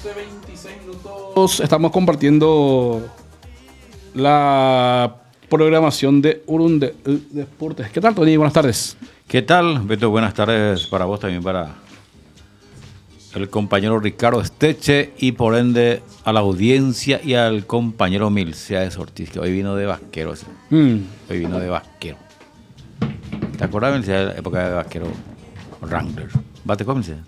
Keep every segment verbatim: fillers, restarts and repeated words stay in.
veintiséis minutos. Estamos compartiendo la programación de Urunde Deportes. ¿Qué tal, Tony? Buenas tardes. ¿Qué tal, Beto? Buenas tardes para vos, también para el compañero Ricardo Esteche y por ende a la audiencia y al compañero Milciades Ortiz, que hoy vino de vaquero. ¿Sí? Mm. Hoy vino de vaquero. ¿Te acuerdas, Milciades, de la época de vaquero Wrangler? ¿Bate con Milciades?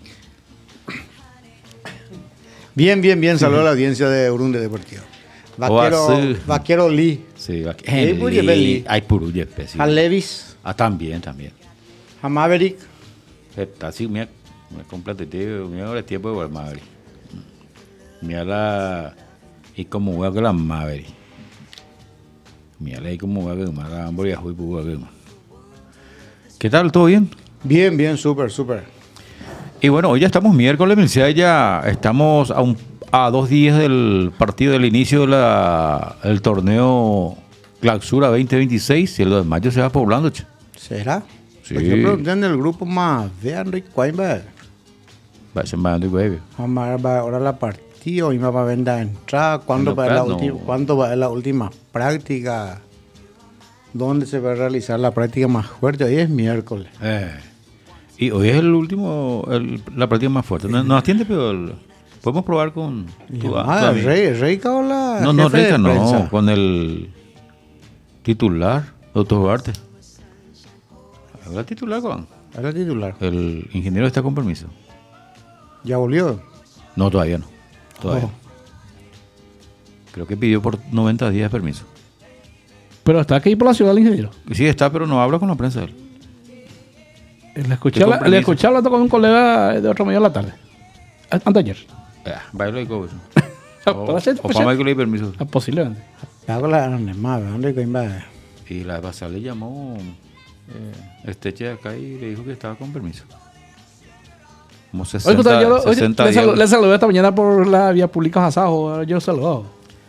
Bien, bien, bien. Saludos a la audiencia de Urunde Deportivo. Vaquero, oh, vaquero Lee. Sí, vaquero Lee. Hay Puruye, sí. A Levis. Ah, también, también. A Maverick. Está así, mira, me completo, mira el tiempo de Maverick. Mira la... Y como voy a que la Maverick. Mira ahí como voy a que la hamburguesa y pude. ¿Qué tal? ¿Todo bien? Bien, bien, súper, súper. Y bueno, hoy ya estamos miércoles, Milciades, ya estamos a, un, a dos días del partido, del inicio de la, del torneo Clausura veinte veintiséis, y el dos de mayo se va poblando. Che. ¿Será? Sí. Pues yo pregunté en el grupo más, vean Rick Weinberg. Va a ser más de huevo. Vamos a ver ahora la partida, y me va a vender entrada, ¿cuándo va, la no. ¿cuándo va la última práctica? ¿Dónde se va a realizar la práctica más fuerte? Hoy es miércoles. Eh. Y hoy es el último, el, la práctica más fuerte. No nos atiende, pero el, podemos probar con tu, ah, tu Rey, Reika o la No, no, Reika no, con el titular, doctor Duarte. ¿Habla titular, Juan? ¿Habla titular? El ingeniero está con permiso. ¿Ya volvió? No, todavía no. Todavía. Oh. Creo que pidió por noventa días de permiso. Pero está aquí por la ciudad el ingeniero. Sí, está, pero no habla con la prensa de él. Le escuché, la, le escuché hablando con un colega de otro medio de la tarde. Antes de ayer. Ah, bailo y cobo. O para Michael le permiso. Posiblemente. Hago la más, ¿dónde coimba? Y la pasada le llamó eh, Esteche de acá y le dijo que estaba con permiso. Como sesenta, oye, lo, sesenta oye, días. Le, le saludé esta mañana por la vía pública Asajo. Yo lo saludado.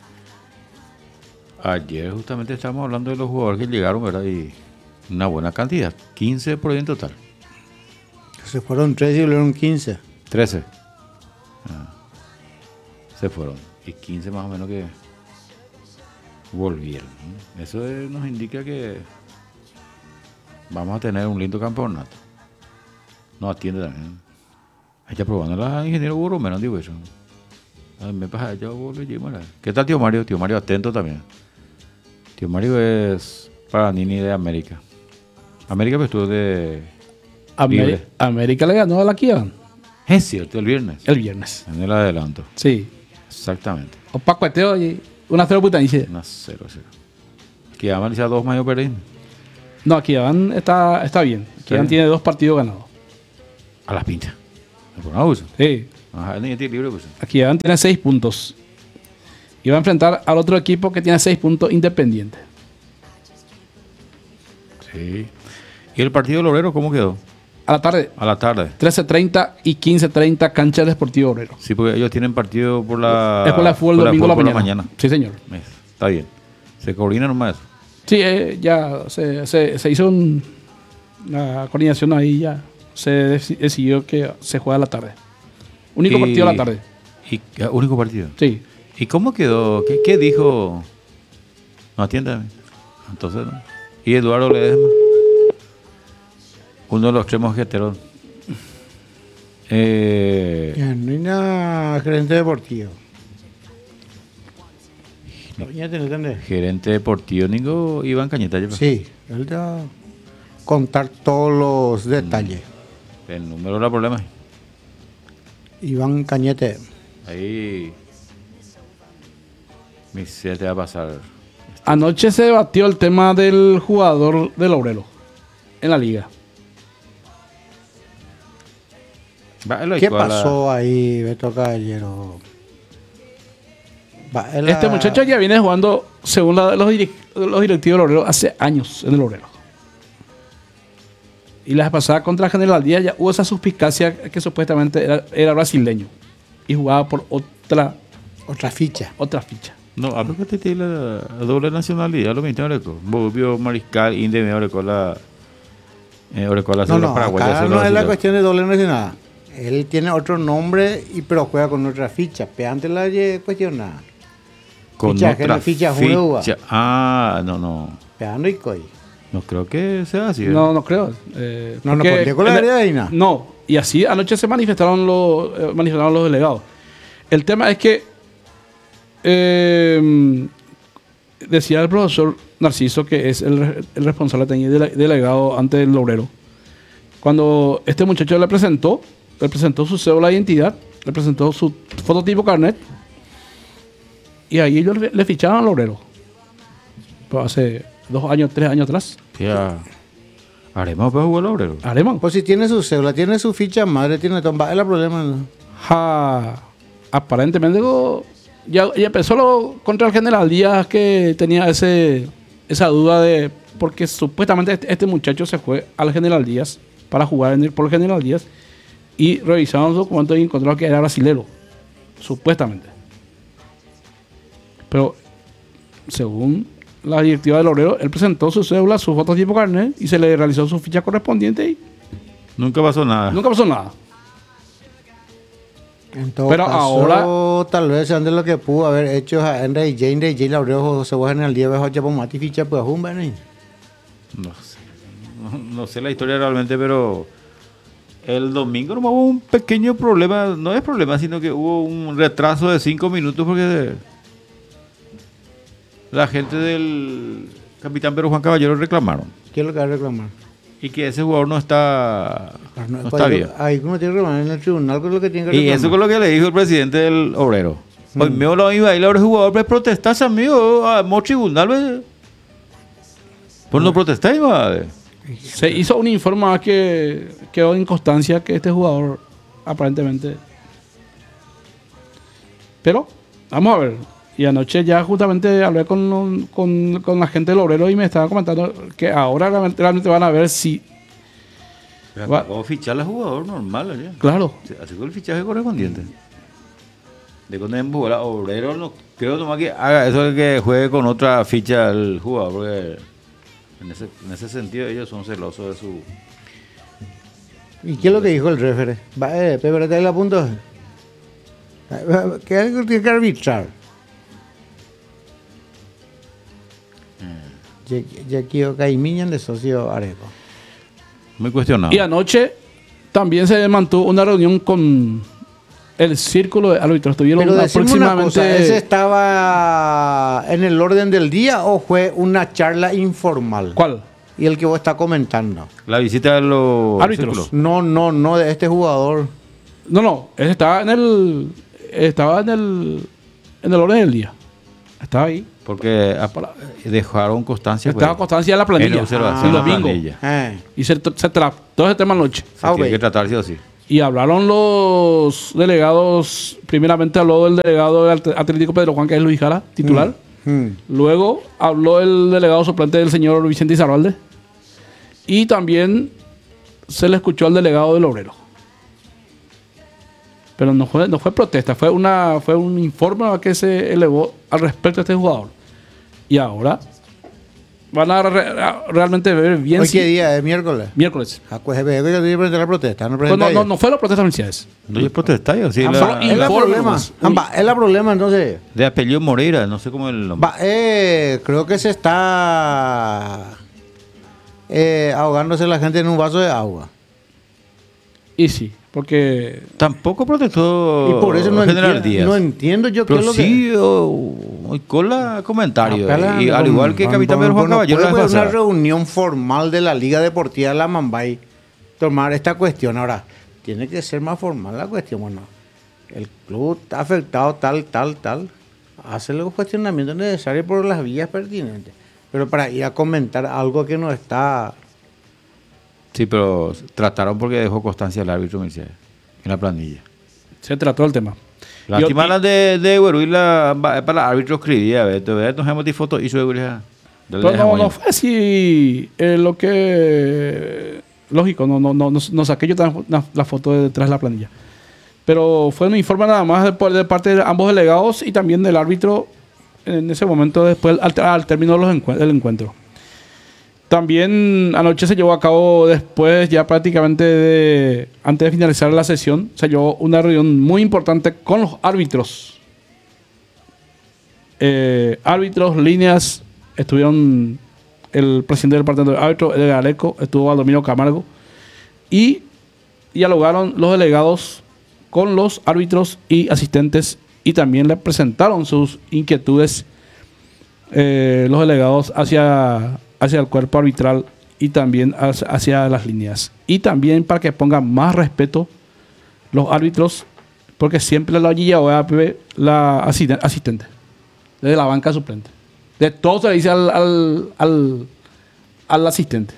Ayer justamente estábamos hablando de los jugadores que llegaron, ¿verdad? Y una buena cantidad. quince por ahí en total. Se fueron tres y volvieron quince. trece. Ah. Se fueron. Y quince más o menos que volvieron. Eso es, nos indica que vamos a tener un lindo campeonato. Nos atiende también. Hay que probando la ingeniero Burro, menos digo eso. Ay, me pasa, yo volví. ¿Qué tal, tío Mario? Tío Mario atento también. Tío Mario es para Nini de América. América pues estuvo de... Ameri- América le ganó a la Kia. Es cierto, el viernes. El viernes. En el adelanto. Sí. Exactamente. Opaco Eteo y una cero putanice. Una cero, cero. Kia van a dos mayo Perín. No, Kia van está, está bien. Kia van tiene dos partidos ganados. A las pintas. ¿Por una uso? Sí. Ajá, ni tiene libre pues. Aquí van tiene seis puntos. Y va a enfrentar al otro equipo que tiene seis puntos, Independiente. Sí. ¿Y el partido del Obrero cómo quedó? A la tarde. A la tarde. trece treinta y quince treinta, cancha del Deportivo Obrero. Sí, porque ellos tienen partido por la... Escuela de fútbol domingo la por la mañana. mañana. Sí, señor. Está bien. ¿Se coordina nomás eso? Sí, eh, ya se, se, se hizo un, una coordinación ahí ya. Se decidió que se juega a la tarde. Único y, partido a la tarde. Y, ¿Único partido? Sí. ¿Y cómo quedó? ¿Qué, qué dijo? No, atiéndame. Entonces, ¿no? ¿Y Eduardo Ledesma? Uno de los extremos jeteros. Eh, Genuina gerente deportivo. No, ya te entiendes. Gerente deportivo, Ningo Iván Cañeta. ¿Ya? Sí, él va a contar todos los detalles. El número era problema. Iván Cañete. Ahí. Mi se te va a pasar. Anoche se debatió el tema del jugador del Obrero en la liga. ¿Qué pasó la... ahí, Beto Caballero? Va, la... Este muchacho ya viene jugando, según la, los, direct, los directivos del Obrero, hace años en el Obrero. Y la pasada contra General Díaz ya hubo esa suspicacia que supuestamente era, era brasileño y jugaba por otra otra ficha. Otra ficha. No, a ver que tiene la doble nacionalidad, lo mismo, volvió Mariscal, Inde, ahora con la. Eh, ahora con la no, no, acá no es la cuestión de doble nacionalidad. Él tiene otro nombre, y pero juega con otra ficha. Pero antes la cuestiona. Con Ficha, otra ficha, ficha. ficha. Ah, no, no. Pero y coi. No creo que sea así. ¿eh? No, no creo. Eh, No, no porque conté con la en el- vereda ahí, nada. No, y así anoche se manifestaron los, eh, manifestaron los delegados. El tema es que eh, decía el profesor Narciso, que es el, re- el responsable técnico y dele- delegado ante el obrero. Cuando este muchacho le presentó, le presentó su cédula de identidad, le presentó su fototipo carnet, y ahí ellos le, le ficharon al obrero. Pues hace dos años, tres años atrás. Ya. Haremos para jugar el obrero. Alemán. Pues si tiene su cédula, tiene su ficha madre, tiene tomba. Es el problema, ¿no? Ja, aparentemente go- ya, ya empezó lo, contra el general Díaz, que tenía ese esa duda de porque supuestamente este, este muchacho se fue al general Díaz para jugar en el, por el general Díaz, y revisaron los documentos y encontraron que era brasilero, supuestamente. Pero según la directiva del obrero, él presentó su cédula, su fototipo carnet, y se le realizó su ficha correspondiente y Nunca pasó nada. nunca pasó nada. En todo Pero caso, ahora- tal vez sean de lo que pudo haber hecho a Henry Jane de Jay Laureo se va en el día de hoy por Mati ficha pues un bene. No sé. No, no sé la historia realmente, pero el domingo nomás hubo un pequeño problema. No es problema, sino que hubo un retraso de cinco minutos porque la gente del capitán Pedro Juan Caballero reclamaron. ¿Qué es lo que va a reclamar? Y que ese jugador no está, Ah, no pues está ahí- bien. Ahí uno tiene que reclamar en el tribunal, que es lo que tiene que Y reclamar. eso es lo que le dijo el presidente del obrero. Hoy me lo iba a ir a los jugadores, pues protestas, amigo, a mo tribunal, pues. Pues no protestáis, madre. Se hizo un informe que quedó en constancia que este jugador aparentemente. Pero, vamos a ver. Y anoche ya justamente hablé con, con, con la gente del obrero y me estaba comentando que ahora realmente, realmente van a ver si. Va- Vamos a ficharle al jugador normal, allá. Claro, Así con el fichaje correspondiente. De cuando es jugador obrero, no creo nomás que haga eso de que juegue con otra ficha el jugador, porque en ese, en ese sentido ellos son celosos de su. ¿Y qué es lo que dijo el refere? Va, eh, Pepe, te la punto. ¿Qué algo tiene que arbitrar? Ya, ya quiero Caimiñan de socio Areco. Muy cuestionado. y anoche también se mantuvo una reunión con el círculo de árbitros. Tuvieron Pero decime una cosa, aproximadamente. ¿ese estaba en el orden del día o fue una charla informal? ¿Cuál? Y el que vos estás comentando. La visita de los Árbitros. círculos. No, no, no de este jugador. No, no, ese estaba en el. Estaba en el. En el orden del día. Estaba ahí. Porque a- dejaron constancia. Estaba pues, constancia en la en planilla. observación y en la domingo. planilla. Eh. Y se, se trató ese tema anoche. Se Ah, tiene ok. que tratarse así. Y hablaron los delegados. Primeramente habló el delegado del At- Atlético Pedro Juan, que es Luis Jara, titular. Hmm. Luego habló el delegado suplente del señor Vicente Izarralde. Y también se le escuchó al delegado del obrero. Pero no fue, no fue protesta, fue una fue un informe que se elevó al respecto de este jugador. Y ahora van a, re- a realmente ver bien ¿Hoy si- qué día? ¿Es miércoles? miércoles. Ah, pues es que yo tiene que presentar la protesta. No, Pues no, presenta no, ella. no fue la protesta oficiales. No es protestar, sí. Ah, la- solo Es el informe problema. nomás. Amba, es el problema, entonces. de apellido Moreira, no sé cómo es el nombre. Va, eh, creo que se está eh, ahogándose la gente en un vaso de agua. Y sí, porque Tampoco protestó Y por eso no, General entiendo, Díaz. no entiendo yo qué Pero es lo sí, que... oh, hoy con la comentario. Apela- y al con- igual que con- Capitán con- Pedro Juan con- no Caballero puede la vez haber una pasada. reunión formal de la Liga Deportiva de la Mambay tomar esta cuestión. Ahora, tiene que ser más formal la cuestión. Bueno, el club está afectado tal, tal, tal. Hace los cuestionamientos necesarios por las vías pertinentes. Pero para ir a comentar algo que no está... Sí, pero trataron porque dejó constancia el árbitro Mercedes en la planilla. se trató el tema. Lástima Y- la de, de Güeruy, la va- para el árbitro escribía, ¿ves? Entonces, nos hemos de foto y su de Güeruy, ah, dale, Pero no, dejamos no ahí. fue así eh, lo que... Lógico, no, no, no, no, no saqué yo tan- la, la foto de detrás de la planilla. Pero fue un informe nada más de, por- de parte de ambos delegados y también del árbitro en ese momento después al, al término de los encue- del encuentro. También anoche se llevó a cabo, después ya prácticamente de, antes de finalizar la sesión, se llevó una reunión muy importante con los árbitros. Eh, árbitros, líneas, estuvieron el presidente del departamento de árbitros, Edgar Areco, estuvo Baldomino Camargo, y dialogaron los delegados con los árbitros y asistentes, y también le presentaron sus inquietudes eh, los delegados hacia... hacia el cuerpo arbitral y también hacia, hacia las líneas. Y también para que pongan más respeto los árbitros, porque siempre la guía la asisten, asistente, desde la banca suplente. De todo se le dice al, al, al, al asistente.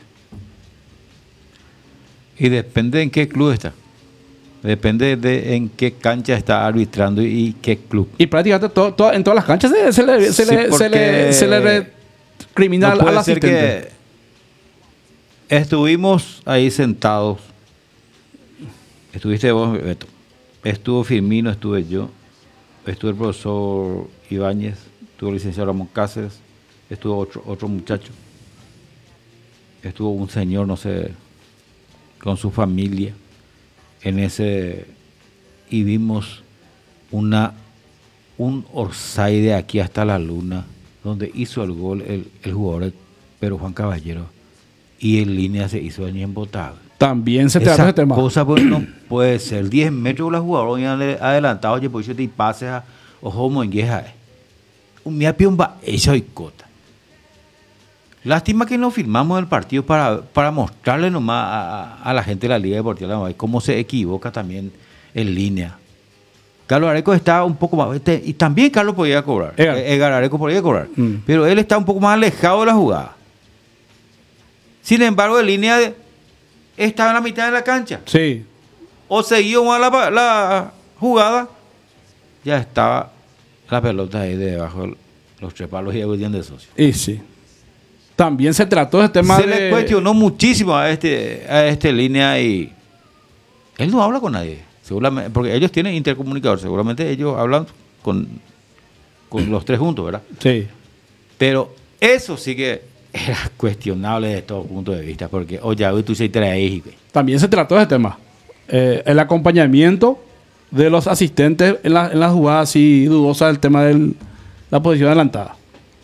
Y depende en qué club está. Depende de en qué cancha está arbitrando y qué club. Y prácticamente todo, todo, en todas las canchas se, se le, se Sí, le, se le, se le re- criminal no puede al ser asistente. que estuvimos ahí sentados. Estuviste vos, Beto. Estuvo Firmino, estuve yo. Estuvo el profesor Ibáñez. Estuvo el licenciado Ramón Cáceres. Estuvo otro, otro muchacho. Estuvo un señor, no sé, con su familia. En ese. Y vimos una un Orsay de aquí hasta la luna, donde hizo el gol el, el jugador Pedro Juan Caballero, y en línea se hizo el embotado. También se trata Esa de tema. cosa pues, no puede ser. diez metros la jugador ya adelantado, oye, pues yo te pases a ojo mongueja. Un mía piomba, eso y cota. Lástima que no firmamos el partido para, para mostrarle nomás a, a, a la gente de la Liga Deportiva de Lamabay cómo se equivoca también en línea. Carlos Areco está un poco más... Este, y también Carlos podía cobrar. Edgar, Edgar Areco podía cobrar. Mm. Pero él está un poco más alejado de la jugada. Sin embargo, en línea de, estaba en la mitad de la cancha. Sí. O seguía más la, la jugada, ya estaba la pelota ahí debajo de los tres palos y el de socio. Y sí. También se trató de tema Se de... le cuestionó muchísimo a este, a este línea y él no habla con nadie, seguramente, porque ellos tienen intercomunicador, seguramente ellos hablan con, con los tres juntos, ¿verdad? Sí. Pero eso sí que era cuestionable desde todo punto de vista, porque oye, hoy tú se traes. También se trató de ese tema. Eh, el acompañamiento de los asistentes en, la, en las jugadas así dudosas del tema de la posición adelantada.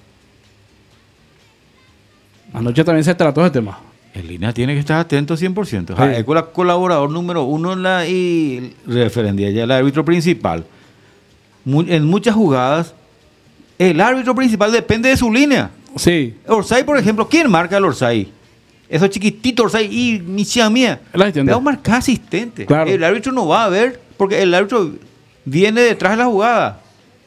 Anoche también se trató de ese tema. En línea tiene que estar atento cien por ciento. Sí. Es el colaborador número uno en la, y referendía ya el árbitro principal. Mu- en muchas jugadas, el árbitro principal depende de su línea. Sí. Orsay, por ejemplo, ¿quién marca el Orsay? Eso chiquitito Orsay y misia mía. El asistente. Va a marcar asistente. Claro. El árbitro no va a ver porque el árbitro viene detrás de la jugada.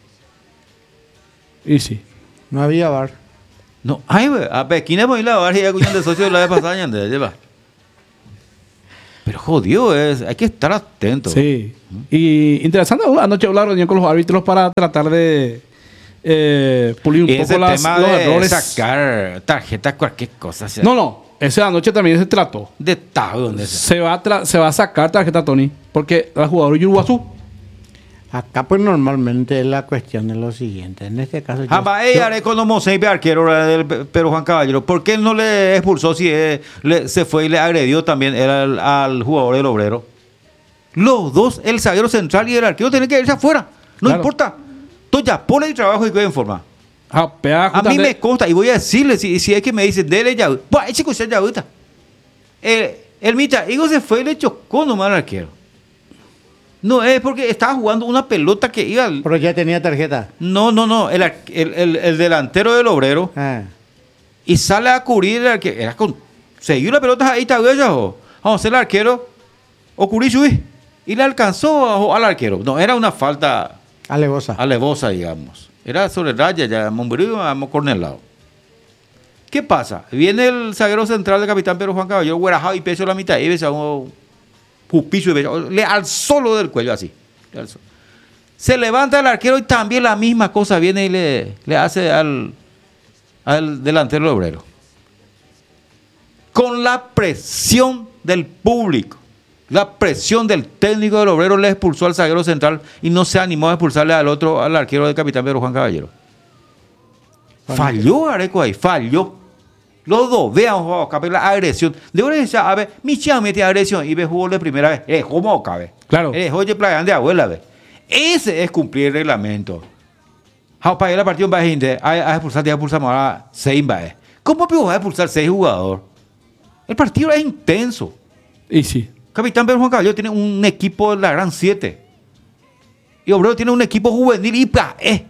Y sí. No había bar. No, ay, güey, a Pekín voy a la barra y a de socio de la vez pasada ya de lleva. Pero jodido es, hay que estar atento. Sí. Y interesante, anoche hubo la reunión con los árbitros para tratar de eh, pulir un Y ese poco las, tema los de errores. sacar tarjeta, cualquier cosa. O sea, No, no. Esa anoche también se trató. de tabo donde sea. Se va, a tra- se va a sacar tarjeta Tony. Porque el jugador Yuruguazú. Acá pues normalmente la cuestión es lo siguiente. En este caso... yo- Jamás ella yo- haré con Moseibe arquero del Pedro Juan Caballero. ¿Por qué él no le expulsó si eh, le- se fue y le agredió también él al, al jugador del Obrero? Los dos, el zaguero central y el arquero, tienen que irse afuera. No Claro. importa. Entonces ya pone el trabajo y quede en forma. Ah, pega A mí justamente- me consta, y voy a decirle, si, si es que me dicen, dele ya. Buah, ese cosa ya ahorita. El, el Micha Higo se fue y le chocó nomás al arquero. No, es porque estaba jugando una pelota que iba al... Pero ya tenía tarjeta. No, no, no. El, ar- el, el, el delantero del Obrero. Ah. Y sale a cubrir el arquero. Era con... Siguió la pelota ahí, está bien, o vamos a hacer el arquero. O cubrir subir. Y le alcanzó a- al arquero. No, era una falta Alevosa. alevosa, digamos. Era sobre raya, ya Monburí vamos cornelado. ¿Qué pasa? Viene el zaguero central del capitán Pedro Juan Caballero, guarajado y peso la mitad. Y ves a un pupizo y beso. Le alzó lo del cuello así. Le alzó. Se levanta el arquero y también la misma cosa viene y le, le hace al, al delantero del Obrero. Con la presión del público, la presión del técnico del Obrero, le expulsó al zaguero central y no se animó a expulsarle al otro, al arquero del capitán Pedro Juan Caballero. Falló Areco ahí, falló. Los dos, vean, oh, cabe la agresión. De una vez, a ver, mi chama mete agresión y ve jugó de primera vez. Eh, ¿cómo cabe? Claro. Eh, oye, plan de abuela, ve. Ese es cumplir el reglamento. How para ir a partido en Bajinde, a expulsar, a expulsar ahora seis Bae. ¿Cómo vas a expulsar seis jugadores? El partido es intenso. Y sí. Capitán Pedro Juan Caballero tiene un equipo de la Gran siete. Y Obrero tiene un equipo juvenil y pa, eh.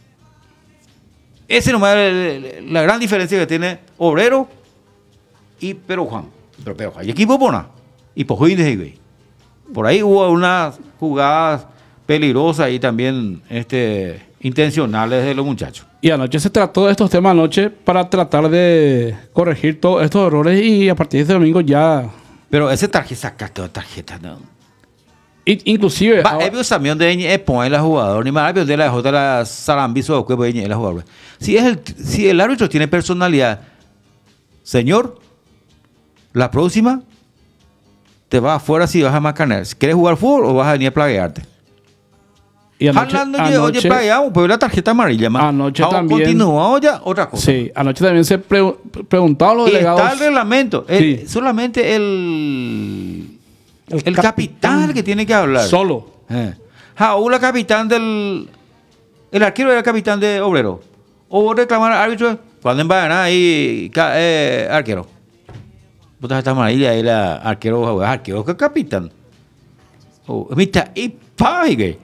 Ese nomás es la gran diferencia que tiene Obrero y Pedro Juan. Pero Pedro Juan, y equipo Bona. Y por de Por ahí hubo unas jugadas peligrosas y también este, intencionales de los muchachos. Y anoche se trató de estos temas anoche para tratar de corregir todos estos errores y a partir de este domingo ya... Pero ese tarjeta, sacaste de tarjeta, ¿no? I- inclusive... Va, ahora- es vio también de poner la jugador, ni más de la J la Sarambizo que puede la jugador. Si es el si el árbitro tiene personalidad, señor, la próxima te vas afuera si vas a macanear. ¿Quieres jugar fútbol o vas a venir a plaguearte? y anoche, Hablando de, oye, anoche, plagueamos, pues la tarjeta amarilla, más. Anoche también- Continuamos ya, otra cosa. sí, anoche también se pre- preguntaban los Y delegados... está el reglamento. El- Sí. Solamente el, el, El capitán capitán. el que tiene que hablar. Solo. Eh. Jaúl, el capitán del. El arquero era el capitán de Obrero. O vos reclamar al árbitro cuando va a ganar ahí, ca- eh, arquero. Vos estás amarilla ahí, la arquero, Jaúl, arquero, que capitán. Oh, mira, y pague.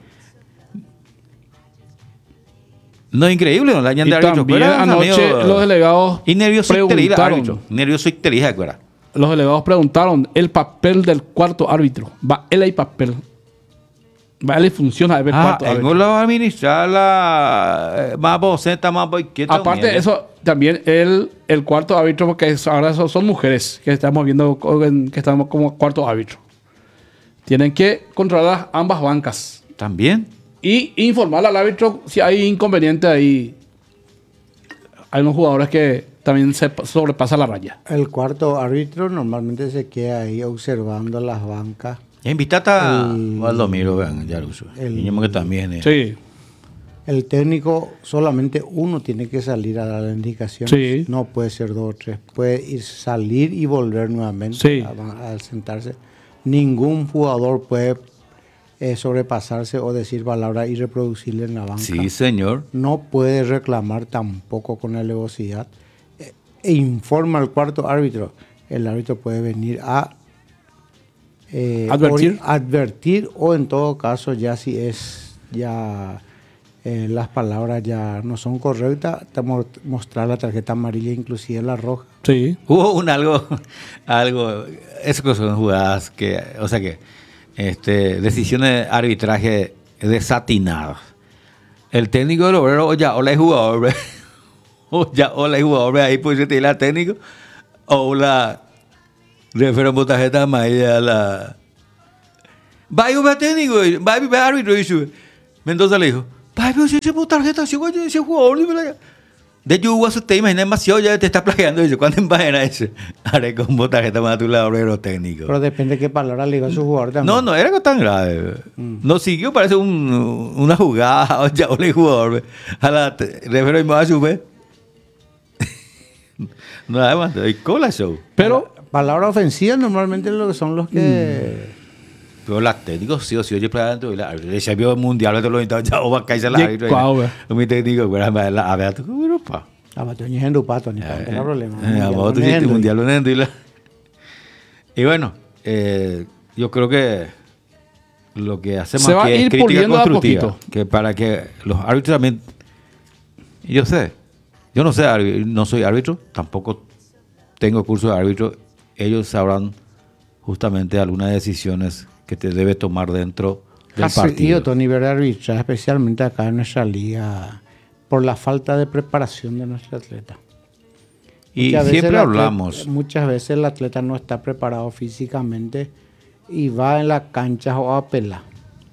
No es increíble, ¿no? La Y ñan de árbitro. también Fuera, anoche amigo, los delegados y nervioso preguntaron, árbitro. Nervioso inteligente, ¿verdad? los delegados preguntaron el papel del cuarto árbitro. Va él hay papel. Va él y funciona el Ah, cuarto en árbitro. lo va a administrar la eh, más boceta, más boiqueta. Aparte de eso, también el, el cuarto árbitro, porque es- ahora son, son mujeres que estamos viendo co- en- que estamos como cuarto árbitro. Tienen que controlar ambas bancas También. y informar al árbitro si hay inconveniente ahí. Hay unos jugadores que también se pa- sobrepasa la raya. El cuarto árbitro normalmente se queda ahí observando las bancas. Invitate a El- Valdomiro, vean, ya lo uso. el- Niño que también es. Sí, El técnico solamente uno tiene que salir a dar la indicación. Sí. No puede ser dos o tres. Puede ir salir y volver nuevamente Sí. a, a sentarse. Ningún jugador puede eh, sobrepasarse o decir palabras irreproducibles en la banca. Sí, señor. No puede reclamar tampoco con alevosidad. Eh, E informa al cuarto árbitro. El árbitro puede venir a eh, Advertir. ori- advertir o en todo caso ya si es ya eh, las palabras ya no son correctas, te mo- mostrar la tarjeta amarilla, inclusive la roja. sí. Hubo un algo, algo, esas cosas son jugadas que, o sea que, este, decisiones de arbitraje desatinadas. El técnico del Obrero, o ya, hola, el jugador, ve. o ya, hola, el jugador, ve, ahí pues se te la técnico, o la, refiero a tarjeta amarilla, la, va a ir un técnico, va a ir un árbitro, y sube. Mendoza le dijo, va, pero si ese tarjeta, si oye, ese jugador, de hecho, Hugo, te imaginas demasiado, ya te está plagiando. Dice, ¿cuándo imaginas eso? Haré con vos tarjeta más tu laborero técnico. Pero depende de qué palabra le diga a su jugador también. No, no era algo tan grave. No siguió, parece un, una jugada. O ya, o el jugador. ve. A la refiero y me va a subir. No, además, y cola show. Pero Palabras ofensivas normalmente lo que son los que... Pero los técnicos sí o sí, oye, para adentro. Se vio el mundial, te lo invitaba, ya, o va a caerse la Ye- árbitro. cuau, ve. Mi técnico, bueno, a ver, tú, bueno, pa. Ah, pero tú en Dupato, ni para no problema. Eh, a vos tú hiciste mundial lo nendo y la- Y bueno, eh, yo creo que lo que hacemos Se va aquí a es ir crítica puliendo de a constructiva. poquito. Que para que los árbitros también. Y yo sé, yo no sé, árbi- no soy árbitro, tampoco tengo curso de árbitro. Ellos sabrán justamente algunas decisiones que te debe tomar dentro del Ha partido. seguido todo nivel de arbitraje, especialmente acá en nuestra liga, por la falta de preparación de nuestro atleta. Y Muchas veces siempre el atleta- hablamos. Muchas veces el atleta no está preparado físicamente y va en las canchas o a pelar.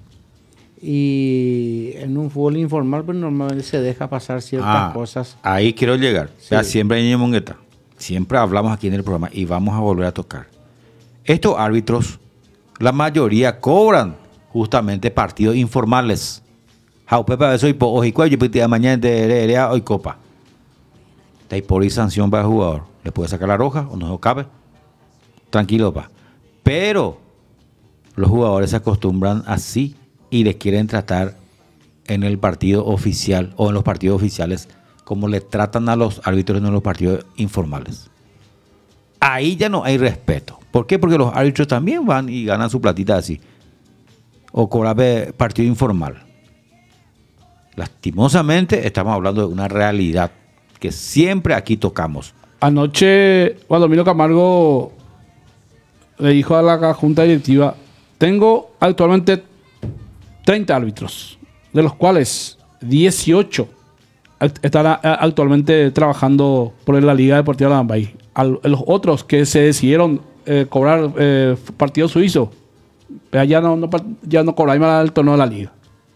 Y en un fútbol informal, pues normalmente se deja pasar ciertas Ah, cosas. ahí quiero llegar. O sea, Sí. siempre hay Mongueta. Siempre hablamos aquí en el programa y vamos a volver a tocar. Estos árbitros, la mayoría cobran justamente partidos informales. Jaupepa, eso y po, ojicuello, pues, mañana de hoy copa. Hay por y sanción para el jugador. le puede sacar la roja o no cabe. Tranquilo, pa. Pero los jugadores se acostumbran así y les quieren tratar en el partido oficial o en los partidos oficiales como le tratan a los árbitros en los partidos informales. Ahí ya no hay respeto. ¿Por qué? Porque los árbitros también van y ganan su platita así. O cobran partido informal. Lastimosamente estamos hablando de una realidad que siempre aquí tocamos. Anoche, Valdomiro Camargo le dijo a la junta directiva: tengo actualmente treinta árbitros, de los cuales dieciocho están actualmente trabajando por la Liga Deportiva de Lambaí. A los otros que se decidieron eh, cobrar eh, partido suizo, ya no, no, ya no cobran más el torneo de la liga.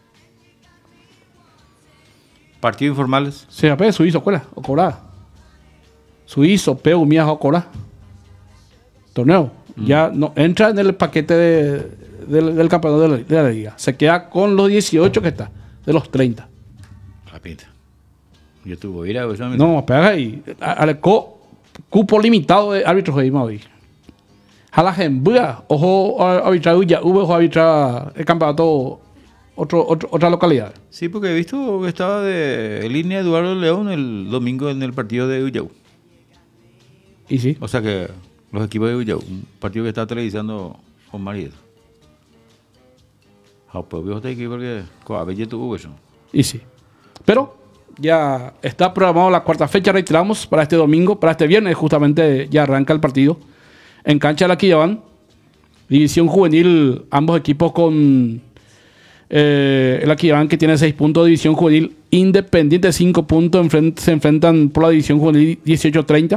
¿Partidos informales? Sí, a P, suizo, ¿cuál? O cobrar. Suizo, P, Umías o cobrar. Torneo. Mm. Ya no entra en el paquete de, de, del campeonato de la, de la liga. Se queda con los dieciocho que está, de los treinta. La pinta. Yo tuve ir a eso. No, pega ahí. Alecó cupo limitado de árbitros de hoy. Jala Jembua, ojo arbitrar Uya, ojo arbitrar el campeonato otro, otro, otra localidad. Sí, porque he visto que estaba de línea Eduardo León el domingo en el partido de Uyau. Y sí. O sea que los equipos de Uyau, un partido que está televisando con Mariel. Ah, pues viejo te equipo porque con Abelle tuvo eso. Y sí. Pero ya está programado la cuarta fecha, reiteramos, para este domingo, para este viernes justamente ya arranca el partido. En cancha de la Quillabán, división juvenil, ambos equipos con eh, el Quillabán que tiene seis puntos, división juvenil Independiente cinco puntos, enfrent, se enfrentan por la división juvenil dieciocho treinta,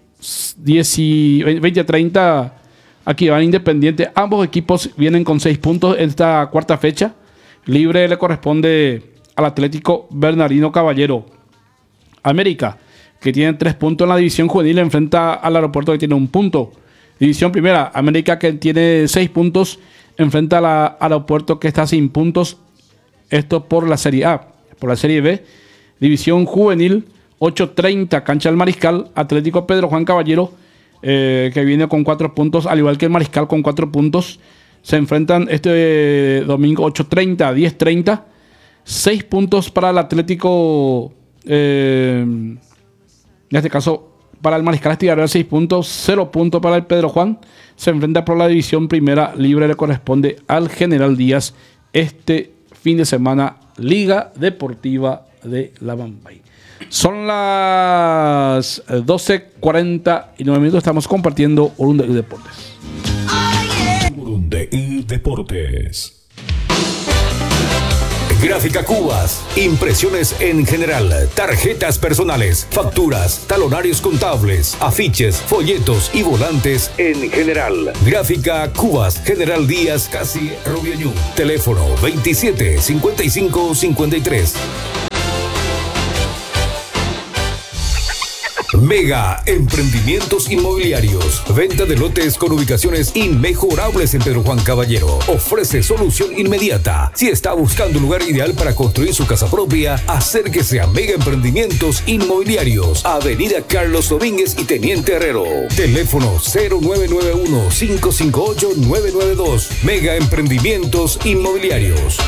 veinte treinta Quillabán Independiente. Ambos equipos vienen con seis puntos en esta cuarta fecha. Libre le corresponde al Atlético Bernardino Caballero. América, que tiene tres puntos en la división juvenil, enfrenta al Aeropuerto que tiene un punto. División primera, América que tiene seis puntos, enfrenta al Aeropuerto que está sin puntos. Esto por la Serie A. Por la Serie B, división juvenil, ocho treinta, cancha del Mariscal, Atlético Pedro Juan Caballero, eh, que viene con cuatro puntos, al igual que el Mariscal con cuatro puntos. Se enfrentan este domingo ocho treinta, diez treinta. seis puntos para el Atlético, eh, en este caso para el Mariscal Estigarribia seis puntos, cero puntos para el Pedro Juan. Se enfrenta por la división primera, libre le corresponde al General Díaz este fin de semana, Liga Deportiva de Lambaí. Son las doce cuarenta y nueve minutos, estamos compartiendo Urunday Deportes. Urunday Deportes. Gráfica Cubas, impresiones en general, tarjetas personales, facturas, talonarios contables, afiches, folletos y volantes en general. Gráfica Cubas, General Díaz, casi Robioñú. Teléfono veintisiete cincuenta y cinco cincuenta y tres. Mega Emprendimientos Inmobiliarios. Venta de lotes con ubicaciones inmejorables en Pedro Juan Caballero. Ofrece solución inmediata. Si está buscando un lugar ideal para construir su casa propia, acérquese a Mega Emprendimientos Inmobiliarios. Avenida Carlos Domínguez y Teniente Herrero. Teléfono cero nueve nueve uno, cinco cinco ocho, nueve nueve dos. Mega Emprendimientos Inmobiliarios.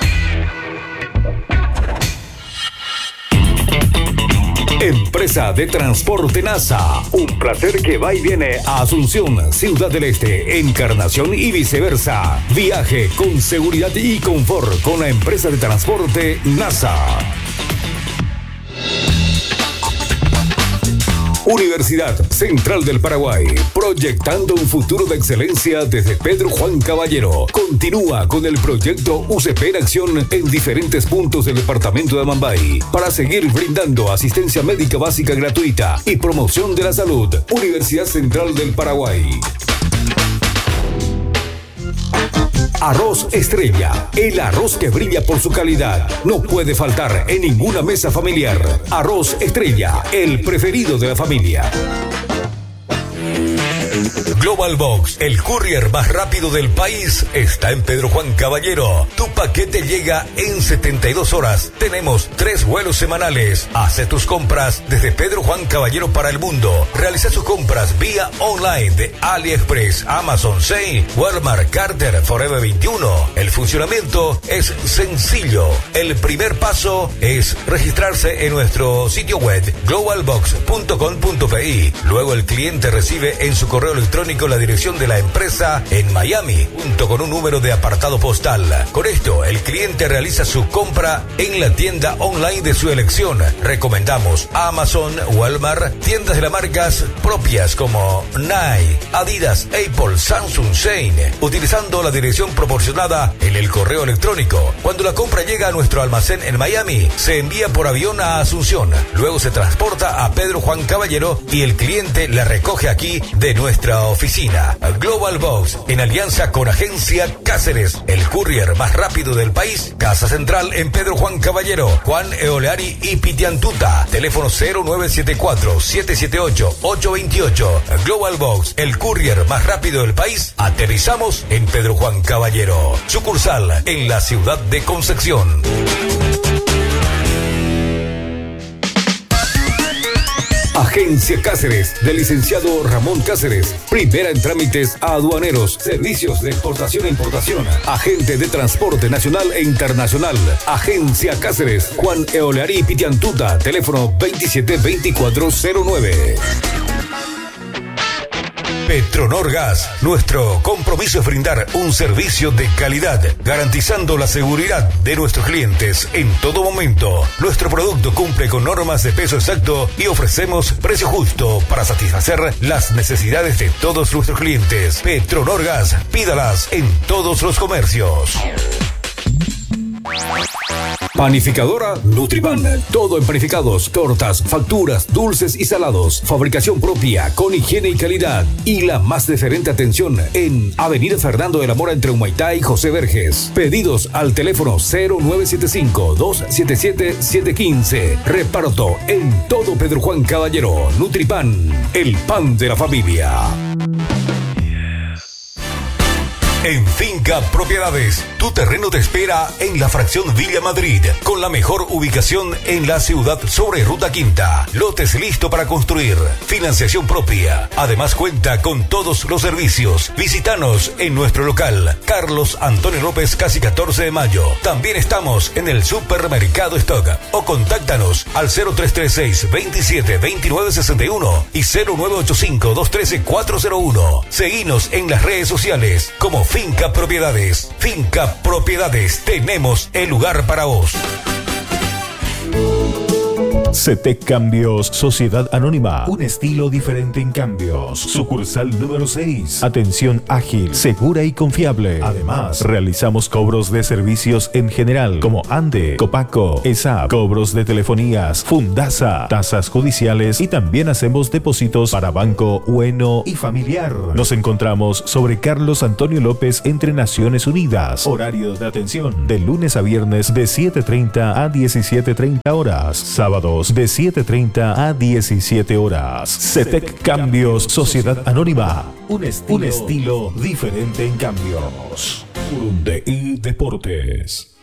Empresa de Transporte NASA. Un placer que va y viene a Asunción, Ciudad del Este, Encarnación y viceversa. Viaje con seguridad y confort con la empresa de transporte NASA. Universidad Central del Paraguay, proyectando un futuro de excelencia desde Pedro Juan Caballero. Continúa con el proyecto U C P en acción en diferentes puntos del departamento de Amambay para seguir brindando asistencia médica básica gratuita y promoción de la salud. Universidad Central del Paraguay. Arroz Estrella, el arroz que brilla por su calidad. No puede faltar en ninguna mesa familiar. Arroz Estrella, el preferido de la familia. Global Box, el courier más rápido del país, está en Pedro Juan Caballero. Tu paquete llega en setenta y dos horas. Tenemos tres vuelos semanales. Hace tus compras desde Pedro Juan Caballero para el mundo. Realiza sus compras vía online de AliExpress, Amazon, Shein, Walmart, Carter, Forever veintiuno. El funcionamiento es sencillo. El primer paso es registrarse en nuestro sitio web global box punto com punto pi. Luego el cliente recibe en su correo electrónico la dirección de la empresa en Miami, junto con un número de apartado postal. Con esto, el cliente realiza su compra en la tienda online de su elección. Recomendamos Amazon, Walmart, tiendas de las marcas propias como Nike, Adidas, Apple, Samsung, Shein, utilizando la dirección proporcionada en el correo electrónico. Cuando la compra llega a nuestro almacén en Miami, se envía por avión a Asunción. Luego se transporta a Pedro Juan Caballero y el cliente la recoge aquí de nuestra oficina. Global Box, en alianza con Agencia Cáceres, el courier más rápido del país. Casa central en Pedro Juan Caballero, Juan Eoleari y Pitiantuta. Teléfono cero nueve siete cuatro, siete siete ocho, ocho dos ocho. Global Box, el courier más rápido del país. Aterrizamos en Pedro Juan Caballero. Sucursal en la ciudad de Concepción. Agencia Cáceres, del licenciado Ramón Cáceres. Primera en trámites aduaneros, servicios de exportación e importación. Agente de transporte nacional e internacional. Agencia Cáceres, Juan Eoleari Pitiantuta. Teléfono veintisiete veinticuatro cero nueve. Petronor Gas, nuestro compromiso es brindar un servicio de calidad, garantizando la seguridad de nuestros clientes en todo momento. Nuestro producto cumple con normas de peso exacto y ofrecemos precio justo para satisfacer las necesidades de todos nuestros clientes. Petronor Gas, pídalas en todos los comercios. Panificadora Nutripan. Todo en panificados, tortas, facturas, dulces y salados. Fabricación propia, con higiene y calidad. Y la más diferente atención en Avenida Fernando de la Mora entre Humaitá y José Verges. Pedidos al teléfono cero nueve siete cinco, dos siete siete, siete uno cinco. Reparto en todo Pedro Juan Caballero. Nutripan, el pan de la familia. En Finca Propiedades, tu terreno te espera en la fracción Villa Madrid, con la mejor ubicación en la ciudad sobre Ruta Quinta. Lotes listo para construir, financiación propia. Además cuenta con todos los servicios. Visítanos en nuestro local, Carlos Antonio López, casi catorce de mayo. También estamos en el supermercado Stock. O contáctanos al cero tres tres seis, veintisiete, veintinueve sesenta y uno y cero nueve ocho cinco, dos uno tres, cuatro cero uno. Seguinos en las redes sociales como Finca Propiedades. Finca Propiedades, tenemos el lugar para vos. CETEC Cambios, Sociedad Anónima. Un estilo diferente en cambios. Sucursal número seis. Atención ágil, segura y confiable. Además, realizamos cobros de servicios en general, como ANDE, Copaco, ESAP, cobros de telefonías, Fundasa, tasas judiciales y también hacemos depósitos para banco, bueno y familiar. Nos encontramos sobre Carlos Antonio López entre Naciones Unidas. Horario de atención de lunes a viernes de siete treinta a diecisiete treinta horas. Sábados de siete treinta a diecisiete horas. CETEC Cambios, Sociedad Anónima. Un estilo, un estilo diferente en cambios. Urundeí Deportes.